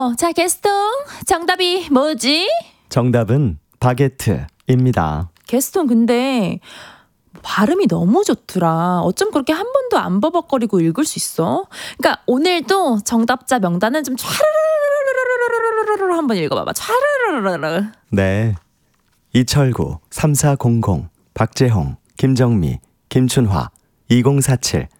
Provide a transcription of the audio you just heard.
자, 게스통. 정답이 뭐지? 정답은 바게트입니다. 게스통 근데 발음이 너무 좋더라. 어쩜 그렇게 한 번도 안 버벅거리고 읽을 수 있어? 그러니까 오늘도 정답자 명단은 좀 촤르르르르르르르르 한번 읽어봐봐. 촤르르르르. 네. 이철구, 3400, 박재홍, 김정미, 김춘화, 2047,